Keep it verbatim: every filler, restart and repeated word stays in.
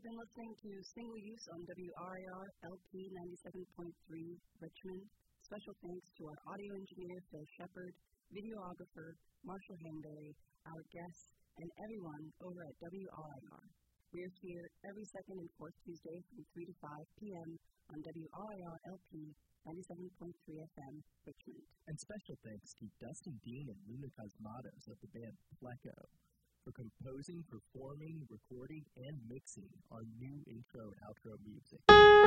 You've been listening to Single Use on W R A R L P ninety-seven point three Richmond. Special thanks to our audio engineer, Phil Shepard, videographer, Marshall Hanbury, our guests, and everyone over at W R A R. We are here every second and fourth Tuesday from three to five p.m. on W R A R L P ninety-seven point three F M, Richmond. And special thanks to Dustin Dean and Luna Cosmatos of the band Pleco for composing, performing, recording, and mixing our new intro and outro music.